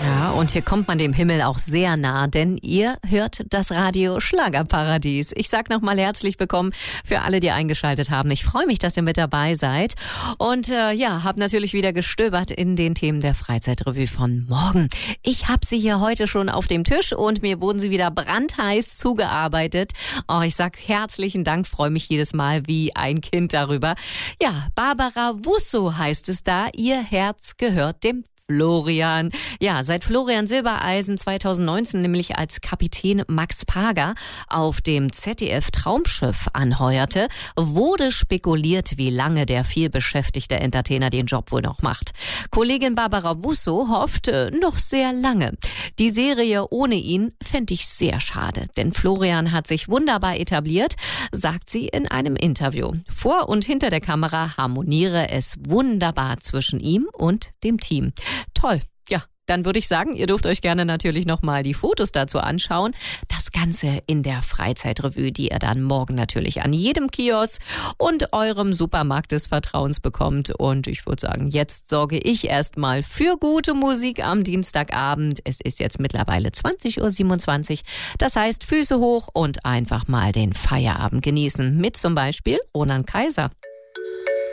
Ja, und hier kommt man dem Himmel auch sehr nah, denn ihr hört das Radio Schlagerparadies. Ich sag nochmal herzlich willkommen für alle, die eingeschaltet haben. Ich freue mich, dass ihr mit dabei seid und habe natürlich wieder gestöbert in den Themen der Freizeitrevue von morgen. Ich habe sie hier heute schon auf dem Tisch und mir wurden sie wieder brandheiß zugearbeitet. Oh, ich sag herzlichen Dank, freue mich jedes Mal wie ein Kind darüber. Ja, Barbara Wusso heißt es da. Ihr Herz gehört dem Florian. Ja, seit Florian Silbereisen 2019 nämlich als Kapitän Max Pager auf dem ZDF Traumschiff anheuerte, wurde spekuliert, wie lange der vielbeschäftigte Entertainer den Job wohl noch macht. Kollegin Barbara Wusso hofft noch sehr lange. Die Serie ohne ihn fände ich sehr schade, denn Florian hat sich wunderbar etabliert, sagt sie in einem Interview. Vor und hinter der Kamera harmoniere es wunderbar zwischen ihm und dem Team. Toll. Ja, dann würde ich sagen, ihr dürft euch gerne natürlich nochmal die Fotos dazu anschauen. Das Ganze in der Freizeitrevue, die ihr dann morgen natürlich an jedem Kiosk und eurem Supermarkt des Vertrauens bekommt. Und ich würde sagen, jetzt sorge ich erstmal für gute Musik am Dienstagabend. Es ist jetzt mittlerweile 20.27 Uhr. Das heißt, Füße hoch und einfach mal den Feierabend genießen. Mit zum Beispiel Roland Kaiser.